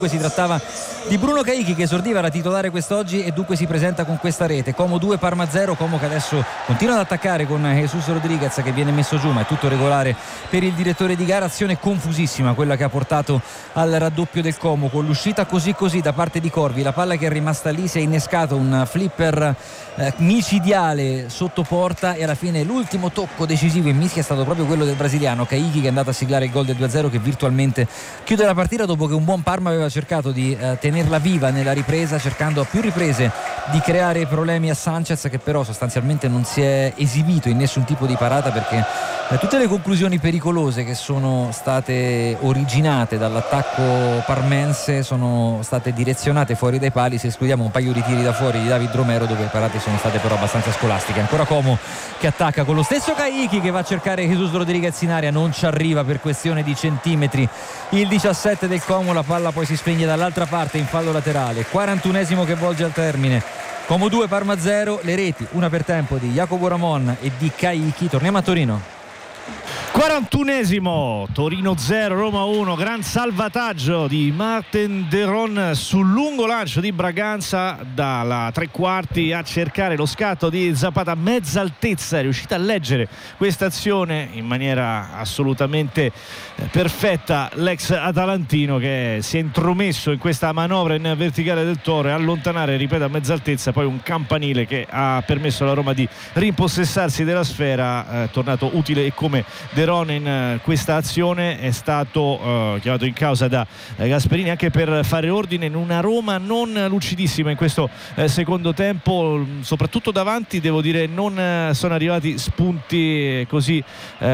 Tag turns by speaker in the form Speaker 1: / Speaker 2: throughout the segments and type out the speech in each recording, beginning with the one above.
Speaker 1: Si trattava di Bruno Caichi che esordiva da titolare quest'oggi e dunque si presenta con questa rete. Como 2, Parma 0. Como che adesso continua ad attaccare con Jesus Rodriguez che viene messo giù, ma è tutto regolare per il direttore di gara. Azione confusissima quella che ha portato al raddoppio del Como, con l'uscita così da parte di Corvi, la palla che è rimasta lì, si è innescato un flipper micidiale sotto porta e alla fine l'ultimo tocco decisivo in mischia è stato proprio quello del brasiliano Caichi, che è andato a siglare il gol del 2-0 che virtualmente chiude la partita, dopo che un buon Parma aveva cercato di tenerla viva nella ripresa, cercando a più riprese di creare problemi a Sanchez, che però sostanzialmente non si è esibito in nessun tipo di parata, perché tutte le conclusioni pericolose che sono state originate dall'attacco parmense sono state direzionate fuori dai pali, se escludiamo un paio di tiri da fuori di David Romero, dove le parate sono state però abbastanza scolastiche. Ancora Como che attacca con lo stesso Caichi, che va a cercare Jesus Rodriguez in area, non ci arriva per questione di centimetri il 17 del Como, la palla poi si spegne dall'altra parte in fallo laterale. 41esimo che volge al termine. Como 2, Parma 0, le reti una per tempo di Jacopo Ramon e di Caichi. Torniamo a Torino.
Speaker 2: 41esimo, Torino 0, Roma 1, gran salvataggio di Marten Deron sul lungo lancio di Braganza dalla tre quarti a cercare lo scatto di Zapata a mezza altezza. È riuscita a leggere questa azione in maniera assolutamente perfetta l'ex atalantino, che si è intromesso in questa manovra in verticale del Toro e allontanare, ripeto, a mezza altezza poi un campanile che ha permesso alla Roma di rimpossessarsi della sfera. Tornato utile e come Deron in questa azione, è stato chiamato in causa da Gasperini anche per fare ordine in una Roma non lucidissima in questo secondo tempo, soprattutto davanti. Devo dire, non sono arrivati spunti così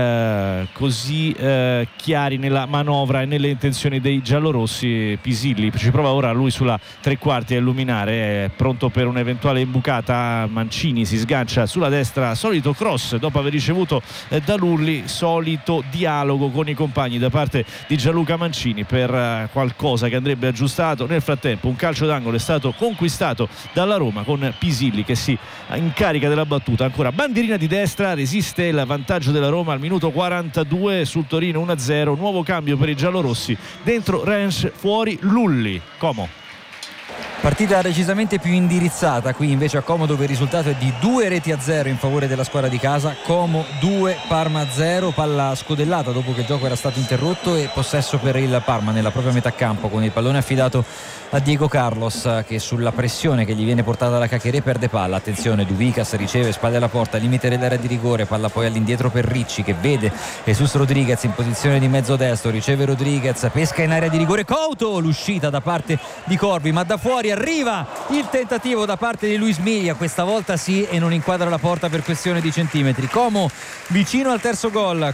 Speaker 2: chiari nella manovra e nelle intenzioni dei giallorossi. Pisilli ci prova ora lui sulla tre quarti a illuminare, è pronto per un'eventuale imbucata. Mancini si sgancia sulla destra, solito cross dopo aver ricevuto da Lurli, solito dialogo con i compagni da parte di Gianluca Mancini per qualcosa che andrebbe aggiustato. Nel frattempo un calcio d'angolo è stato conquistato dalla Roma con Pisilli che si incarica della battuta. Ancora bandierina di destra, resiste il vantaggio della Roma al minuto 42 sul Torino 1-0. Nuovo cambio per i giallorossi, dentro Rensch, fuori Lulli. Como.
Speaker 1: Partita decisamente più indirizzata qui invece a Como, dove il risultato è di 2-0 in favore della squadra di casa. Como 2, Parma 0, palla scodellata dopo che il gioco era stato interrotto e possesso per il Parma nella propria metà campo, con il pallone affidato a Diego Carlos, che sulla pressione che gli viene portata dalla Cacheré perde palla. Attenzione, Duvicas riceve, spalle alla porta, limite dell'area di rigore, palla poi all'indietro per Ricci che vede Jesus Rodriguez in posizione di mezzo destro, riceve Rodriguez, pesca in area di rigore Couto, l'uscita da parte di Corvi, ma da fuori arriva il tentativo da parte di Luis Miglia, questa volta sì, e non inquadra la porta per questione di centimetri. Como vicino al terzo gol,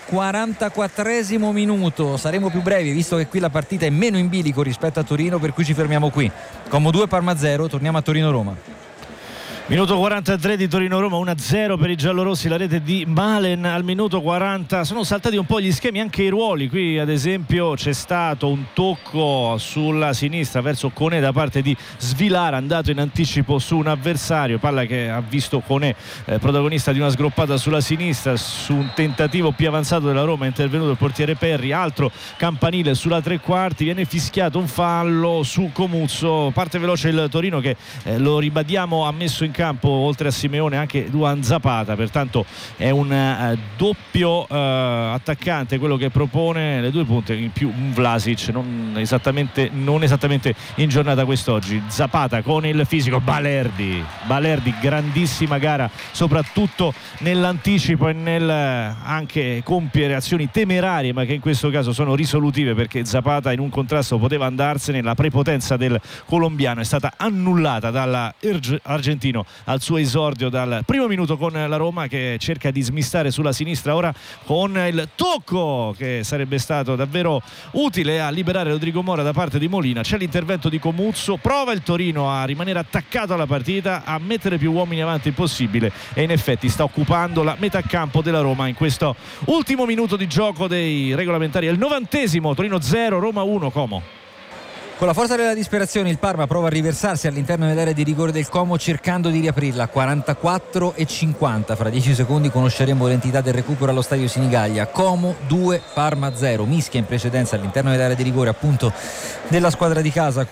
Speaker 1: 44esimo minuto. Saremo più brevi visto che qui la partita è meno in bilico rispetto a Torino, per cui ci fermiamo qui. Como 2, Parma 0, torniamo a Torino-Roma.
Speaker 2: Minuto 43 di Torino-Roma, 1-0 per i giallorossi, la rete di Malen al minuto 40. Sono saltati un po' gli schemi, anche i ruoli. Qui ad esempio c'è stato un tocco sulla sinistra verso Koné da parte di Svilar, andato in anticipo su un avversario, palla che ha visto Koné protagonista di una sgroppata sulla sinistra. Su un tentativo più avanzato della Roma è intervenuto il portiere Perri, altro campanile sulla tre quarti, viene fischiato un fallo su Comuzzo. Parte veloce il Torino che lo ribadiamo ha messo in campo oltre a Simeone anche Duan Zapata, pertanto è un doppio attaccante quello che propone le due punte, in più un Vlasic non esattamente in giornata quest'oggi. Zapata con il fisico, Balerdi, grandissima gara soprattutto nell'anticipo e nel anche compiere azioni temerarie, ma che in questo caso sono risolutive, perché Zapata in un contrasto poteva andarsene. La prepotenza del colombiano è stata annullata dall'argentino al suo esordio dal primo minuto con la Roma, che cerca di smistare sulla sinistra ora con il tocco che sarebbe stato davvero utile a liberare Rodrigo Mora da parte di Molina. C'è l'intervento di Comuzzo, prova il Torino a rimanere attaccato alla partita, a mettere più uomini avanti il possibile, e in effetti sta occupando la metà campo della Roma in questo ultimo minuto di gioco dei regolamentari. È il 90esimo, Torino 0, Roma 1, Como.
Speaker 1: Con la forza della disperazione il Parma prova a riversarsi all'interno dell'area di rigore del Como cercando di riaprirla. 44:50, fra 10 secondi conosceremo l'entità del recupero allo stadio Sinigaglia. Como 2, Parma 0. Mischia in precedenza all'interno dell'area di rigore appunto della squadra di casa